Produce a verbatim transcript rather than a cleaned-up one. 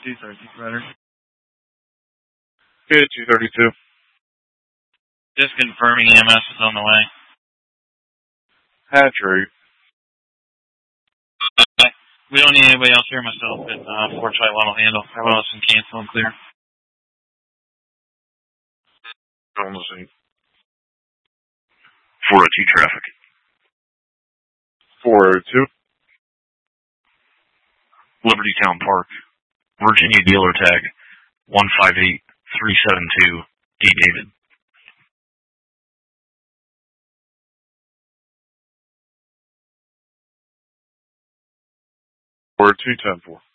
two thirty, Ryder. Okay, two thirty-two. Just confirming E M S is on the way. Hatchery. We don't need anybody else here. Myself and uh, four Charlie One will handle. Everyone else can cancel and clear. On the scene. four oh two traffic. four oh two. Liberty Town Park. Virginia dealer tag one five eight three seven two D. David. four two ten four.